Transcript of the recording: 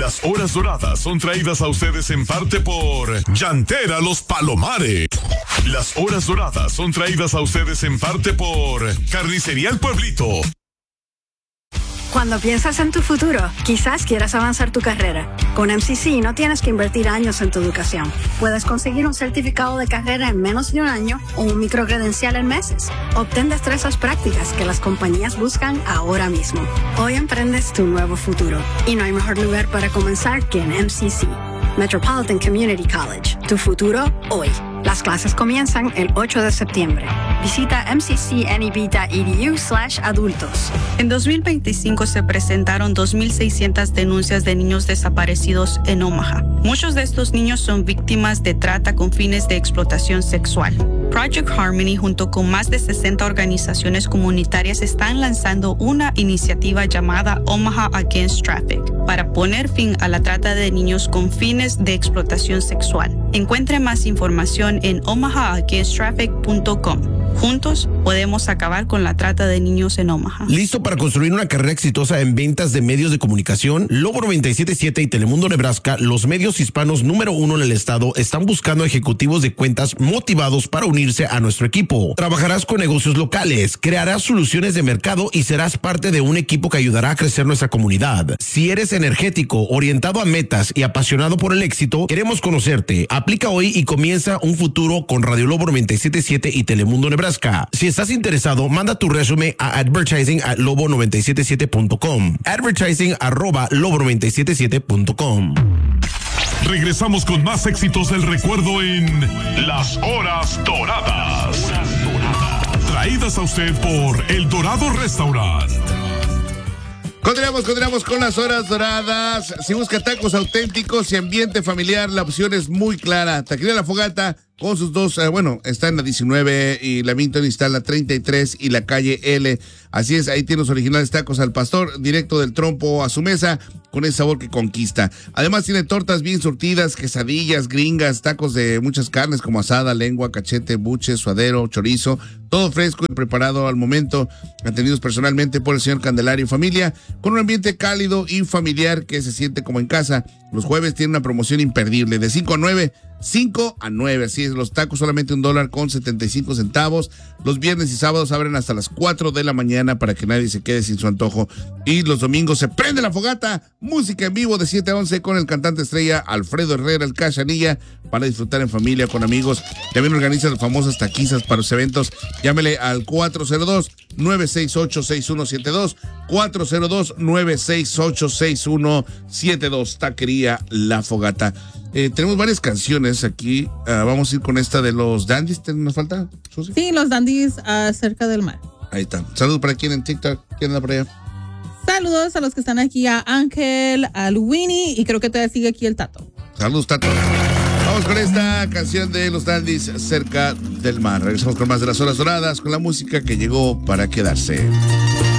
Las horas doradas son traídas a ustedes en parte por Llantera Los Palomares. Las horas doradas son traídas a ustedes en parte por Carnicería El Pueblito. Cuando piensas en tu futuro, quizás quieras avanzar tu carrera. Con MCC no tienes que invertir años en tu educación. Puedes conseguir un certificado de carrera en menos de un año o un microcredencial en meses. Obtén destrezas prácticas que las compañías buscan ahora mismo. Hoy emprendes tu nuevo futuro. Y no hay mejor lugar para comenzar que en MCC. Metropolitan Community College. Tu futuro hoy. Las clases comienzan el 8 de septiembre. Visita mccneb.edu/adultos. En 2025 se presentaron 2,600 denuncias de niños desaparecidos en Omaha. Muchos de estos niños son víctimas de trata con fines de explotación sexual. Project Harmony, junto con más de 60 organizaciones comunitarias, están lanzando una iniciativa llamada Omaha Against Traffic para poner fin a la trata de niños con fines de explotación sexual. Encuentre más información en omahaagainsttraffic.com. Juntos podemos acabar con la trata de niños en Omaha. ¿Listo para construir una carrera exitosa en ventas de medios de comunicación? Lobo 97.7 y Telemundo Nebraska, los medios hispanos número 1 en el estado, están buscando ejecutivos de cuentas motivados para unirse a nuestro equipo. Trabajarás con negocios locales, crearás soluciones de mercado y serás parte de un equipo que ayudará a crecer nuestra comunidad. Si eres energético, orientado a metas y apasionado por el éxito, queremos conocerte. Aplica hoy y comienza un futuro con Radio Lobo 97.7 y Telemundo Nebraska. Si estás interesado, manda tu resumen a advertising@lobo977.com. advertising@lobo977.com. Regresamos con más éxitos del recuerdo en Las Horas Doradas. Traídas a usted por El Dorado Restaurant. Continuamos con las horas doradas. Si busca tacos auténticos y ambiente familiar, la opción es muy clara. Taquería La Fogata, con sus dos, está en la 19 y la Minton, está en la 33 y la calle L. Así es, ahí tiene los originales tacos al pastor, directo del trompo a su mesa, con ese sabor que conquista. Además tiene tortas bien surtidas, quesadillas, gringas, tacos de muchas carnes como asada, lengua, cachete, buche, suadero, chorizo, todo fresco y preparado al momento, atendidos personalmente por el señor Candelario y familia, con un ambiente cálido y familiar que se siente como en casa. Los jueves tiene una promoción imperdible, de 5 a 9, así es, los tacos solamente $1.75. Los viernes y sábados abren hasta las 4 de la mañana para que nadie se quede sin su antojo. Y los domingos se prende la fogata, música en vivo de 7 a 11 con el cantante estrella Alfredo Herrera, el Cachanilla, para disfrutar en familia, con amigos. También organiza las famosas taquizas para los eventos. Llámele al 402-968-6172, 402-968-6172, Taquería La Fogata. Tenemos varias canciones aquí. Vamos a ir con esta de los Dandies. ¿Nos falta, Susi? Sí, los Dandies cerca del mar. Ahí está. Saludos para quien en TikTok. ¿Quién anda por allá? Saludos a los que están aquí, a Ángel, a Luini, y creo que todavía sigue aquí el Tato. Saludos, Tato. Vamos con esta canción de los Dandies, Cerca del Mar. Regresamos con más de las horas doradas, con la música que llegó para quedarse.